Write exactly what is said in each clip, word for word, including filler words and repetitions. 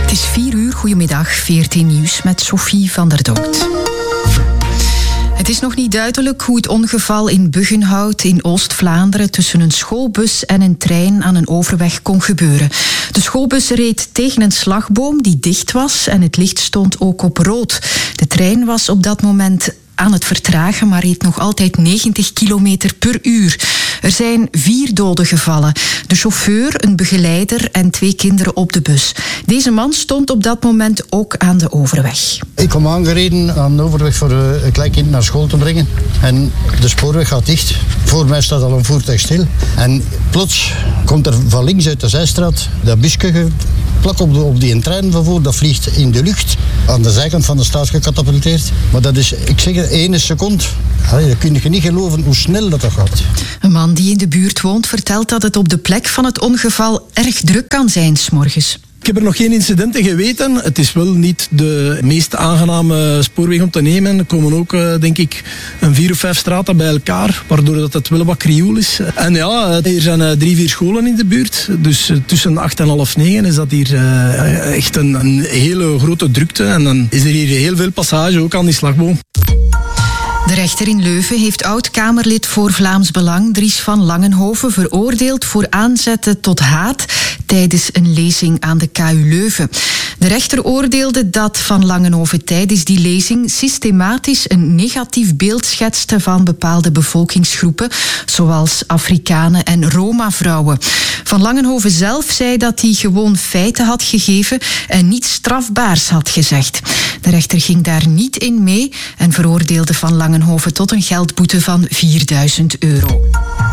Het is vier uur, goedemiddag, veertien Nieuws met Sophie van der Dokt. Het is nog niet duidelijk hoe het ongeval in Buggenhout in Oost-Vlaanderen tussen een schoolbus en een trein aan een overweg kon gebeuren. De schoolbus reed tegen een slagboom die dicht was en het licht stond ook op rood. De trein was op dat moment aan het vertragen, maar reed nog altijd negentig kilometer per uur. Er zijn vier doden gevallen. De chauffeur, een begeleider en twee kinderen op de bus. Deze man stond op dat moment ook aan de overweg. Ik kom aangereden aan de overweg voor een kleinkind naar school te brengen. En de spoorweg gaat dicht. Voor mij staat al een voertuig stil. En plots komt er van links uit de zijstraat dat busje plak op, de, op die trein van voor. Dat vliegt in de lucht. Aan de zijkant van de straat gecatapulteerd. Maar dat is, ik zeg het, ene seconde. Allee, dat kun je niet geloven hoe snel dat, dat gaat. Een man die in de buurt woont vertelt dat het op de plek van het ongeval erg druk kan zijn 's morgens. Ik heb er nog geen incidenten geweten. Het is wel niet de meest aangename spoorweg om te nemen. Er komen ook, denk ik, een vier of vijf straten bij elkaar, waardoor dat het wel wat krioel is. En ja, er zijn drie, vier scholen in de buurt. Dus tussen acht en half negen is dat hier echt een, een hele grote drukte. En dan is er hier heel veel passage, ook aan die slagboom. De rechter in Leuven heeft oud-Kamerlid voor Vlaams Belang Dries van Langenhoven veroordeeld voor aanzetten tot haat tijdens een lezing aan de K U Leuven. De rechter oordeelde dat Van Langenhoven tijdens die lezing systematisch een negatief beeld schetste van bepaalde bevolkingsgroepen, zoals Afrikanen en Roma-vrouwen. Van Langenhoven zelf zei dat hij gewoon feiten had gegeven en niets strafbaars had gezegd. De rechter ging daar niet in mee en veroordeelde Van Langenhoven tot een geldboete van vierduizend euro.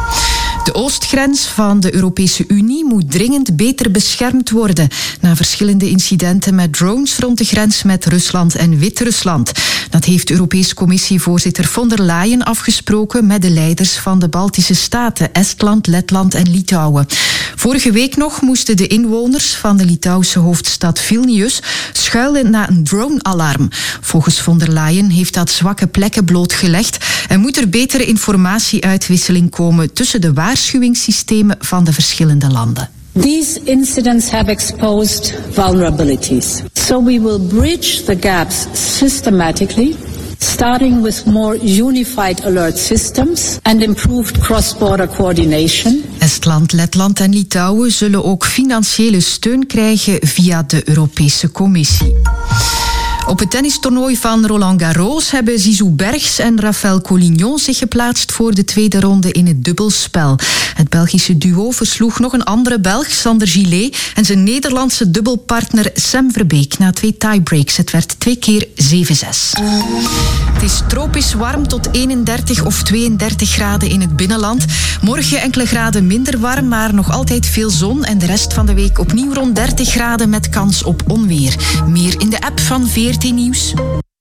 De oostgrens van de Europese Unie moet dringend beter beschermd worden na verschillende incidenten met drones rond de grens met Rusland en Wit-Rusland. Dat heeft Europese Commissievoorzitter von der Leyen afgesproken met de leiders van de Baltische staten, Estland, Letland en Litouwen. Vorige week nog moesten de inwoners van de Litouwse hoofdstad Vilnius schuilen na een drone-alarm. Volgens von der Leyen heeft dat zwakke plekken blootgelegd en moet er betere informatieuitwisseling komen tussen de waarschuwingssystemen van de verschillende landen. These incidents have exposed vulnerabilities. So we will bridge the gaps systematically, starting with more unified alert systems and improved cross-border coordination. Estland, Letland en Litouwen zullen ook financiële steun krijgen via de Europese Commissie. Op het tennistoernooi van Roland Garros hebben Zizou Bergs en Rafael Collignon zich geplaatst voor de tweede ronde in het dubbelspel. Het Belgische duo versloeg nog een andere Belg, Sander Gillet, en zijn Nederlandse dubbelpartner Sam Verbeek na twee tiebreaks. Het werd twee keer zeven zes. Het is tropisch warm tot eenendertig of tweeëndertig graden in het binnenland. Morgen enkele graden minder warm, maar nog altijd veel zon. En de rest van de week opnieuw rond dertig graden met kans op onweer. Meer in de app van veertien Nieuws.